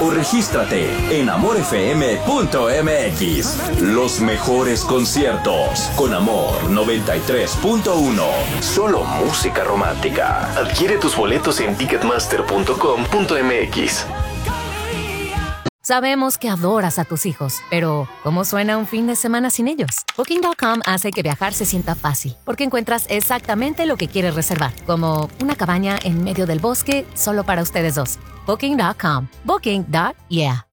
o regístrate en amorfm.mx. Los mejores conciertos con Amor 93.1. Solo música romántica. Adquiere tus boletos en ticketmaster.com.mx. Sabemos que adoras a tus hijos, pero ¿cómo suena un fin de semana sin ellos? Booking.com hace que viajar se sienta fácil, porque encuentras exactamente lo que quieres reservar, como una cabaña en medio del bosque solo para ustedes dos. Booking.com. Booking.yeah.